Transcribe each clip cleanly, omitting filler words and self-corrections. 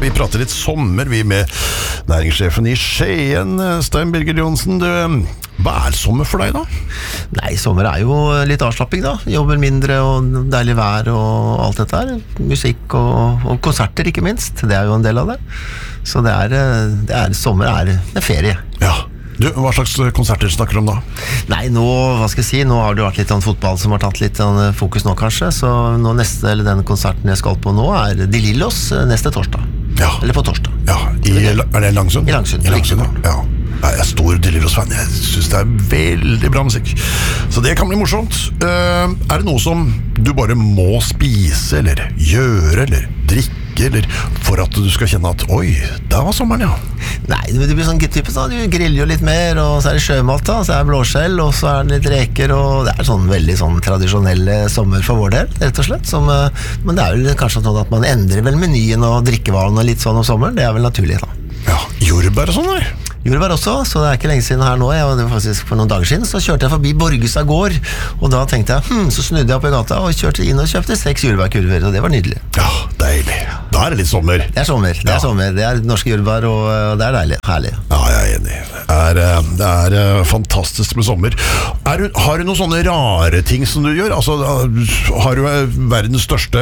vi prater litt sommer, vi med næringssjefen i Skien, Stein Birger Johnsen. Hva sommer for deg da? Nei, sommer jo litt avslapping da. Jobber mindre og deilig vær og alt dette her. Musikk og konserter ikke minst. Det jo en del av det. Så sommer ferie. Ja. Du, hva slags konserter snakker du om da? Nei, nå, hva skal jeg si, nå har det vært litt fotball som har tatt litt fokus nå kanskje, så nå den konserten jeg skal på nå De Lillos neste torsdag. Ja. Eller på torsdag. Ja, det Langsund? I Langsund, ja. Jeg stor De Lillos-fan, jeg synes det veldig bra musikk. Så det kan bli morsomt. Det noe som du bare må spise, eller gjøre, eller drikke, eller for at du skal kjenne at oi, det var sommeren, ja? Nei, det blir sånn typisk da. Du griller jo litt mer, og så det sjømat da, så blåskjell, og så det litt reker, og det sånn veldig sånn tradisjonelle sommer for vår del, rett og slett. Men det jo kanskje sånn at man endrer vel menyen og drikkevalen og litt sånn om sommeren. Det vel naturlig da. Ja, jordbær og sånn der. Jordbær også, så det ikke lenge siden her nå. Det var faktisk for noen dager siden, så kjørte jeg forbi Borgestad gård, og da tenkte jeg, så snudde jeg opp i gata og kjørte inn og kjøpte 6 jordbærkurver, og det var nydelig. Ja, deilig. Da det litt sommer. Det sommer, sommer. Det norske jordbær, og det deilig, herlig. Ja, jeg enig. Det fantastisk med sommer. Har du noen sånne rare ting som du gjør? Altså, har du verdens største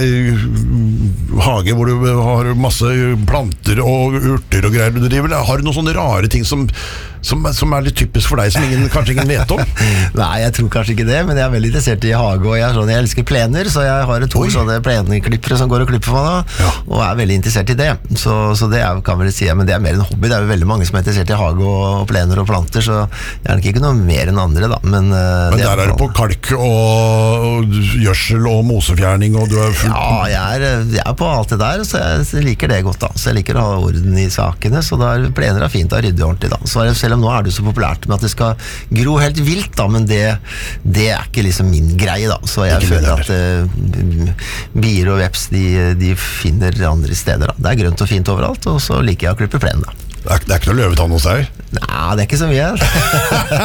hage hvor du har masse planter og urter og greier du driver? Har du noen sånne rare ting som litt typisk for deg, som kanskje ingen vet om? Nei, jeg tror kanskje ikke det, men jeg veldig interessert i hage, og jeg elsker plener, så jeg har 2 sånne plenklippere som går og klipper for meg da, og veldig interessert i det. Så det kan vel si, men det mer en hobby. Det jo veldig mange som interessert i hage og plener og planter, så jeg nok ikke noe mer enn andre da. Men der det på kalk og gjødsel og mosefjerning, og du fullt... Ja, jeg på alt det der, så jeg liker det godt da. Så jeg liker å ha orden i sakene, så da plener fint å rydde ordentlig da. Så selv om nå det så populært med at det skal gro helt vilt da, men det ikke liksom min greie da, så jeg føler at bier og veps de finner andre steder da. Det grønt og fint overalt, og så liker jeg å klippe plenen da. Det ikke noe løvetann hos deg? Nei, det ikke så mye